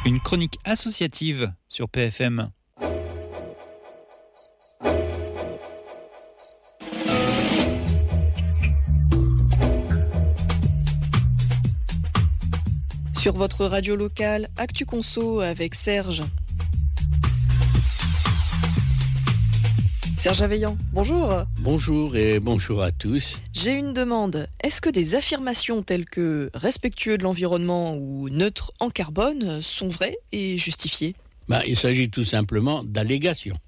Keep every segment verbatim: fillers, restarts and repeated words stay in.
Une chronique associative sur P F M. Sur votre radio locale, Actu Conso avec Serge. Serge Aveillant, bonjour. Bonjour et bonjour à tous. J'ai une demande. Est-ce que des affirmations telles que respectueux de l'environnement ou neutre en carbone sont vraies et justifiées ? Ben, il s'agit tout simplement d'allégations.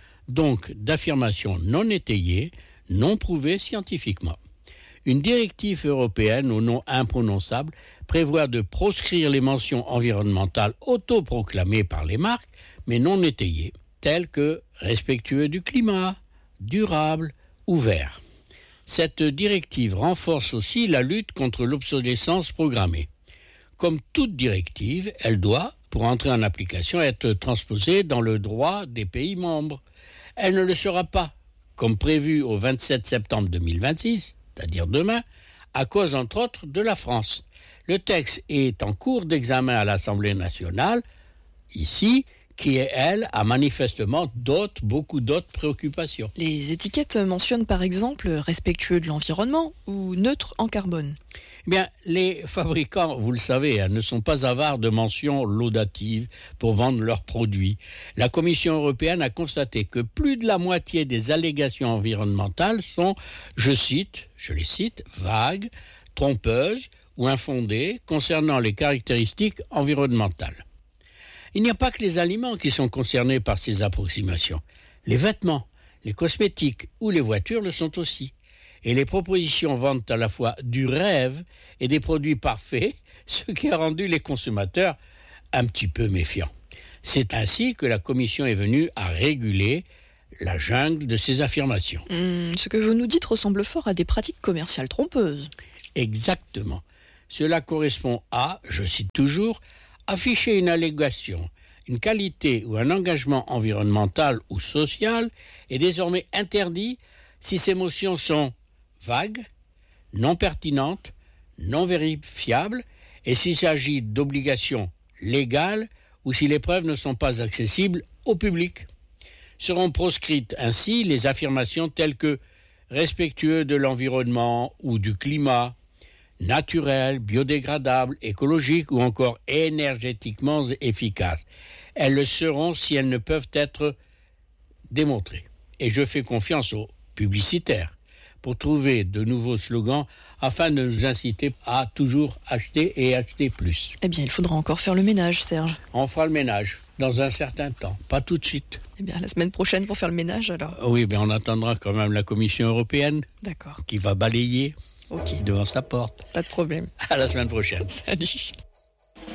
Donc d'affirmations non étayées, non prouvées scientifiquement. Une directive européenne au nom imprononçable prévoit de proscrire les mentions environnementales autoproclamées par les marques, mais non étayées, telles que respectueux du climat, durable ou vert. Cette directive renforce aussi la lutte contre l'obsolescence programmée. Comme toute directive, elle doit, pour entrer en application, être transposée dans le droit des pays membres. Elle ne le sera pas, comme prévu au vingt-sept septembre deux mille vingt-six, c'est-à-dire demain, à cause entre autres de la France. Le texte est en cours d'examen à l'Assemblée nationale, ici, qui, elle, a manifestement d'autres, beaucoup d'autres préoccupations. Les étiquettes mentionnent par exemple respectueux de l'environnement ou neutre en carbone. Eh bien, les fabricants, vous le savez, hein, ne sont pas avares de mentions laudatives pour vendre leurs produits. La Commission européenne a constaté que plus de la moitié des allégations environnementales sont, je cite, je les cite, vagues, trompeuses ou infondées concernant les caractéristiques environnementales. Il n'y a pas que les aliments qui sont concernés par ces approximations. Les vêtements, les cosmétiques ou les voitures le sont aussi. Et les propositions vendent à la fois du rêve et des produits parfaits, ce qui a rendu les consommateurs un petit peu méfiants. C'est ainsi que la Commission est venue à réguler la jungle de ces affirmations. Mmh, ce que vous nous dites ressemble fort à des pratiques commerciales trompeuses. Exactement. Cela correspond à, je cite toujours, afficher une allégation, une qualité ou un engagement environnemental ou social est désormais interdit si ces motions sont vagues, non pertinentes, non vérifiables et s'il s'agit d'obligations légales ou si les preuves ne sont pas accessibles au public. Seront proscrites ainsi les affirmations telles que respectueux de l'environnement ou du climat, naturel, biodégradable, écologique ou encore énergétiquement efficace. Elles le seront si elles ne peuvent être démontrées. Et je fais confiance aux publicitaires pour trouver de nouveaux slogans afin de nous inciter à toujours acheter et acheter plus. Eh bien, il faudra encore faire le ménage, Serge. On fera le ménage dans un certain temps, pas tout de suite. Eh bien, la semaine prochaine pour faire le ménage, alors. Oui, mais on attendra quand même la Commission européenne. D'accord. Qui va balayer okay. devant sa porte. Pas de problème. À la semaine prochaine. Salut.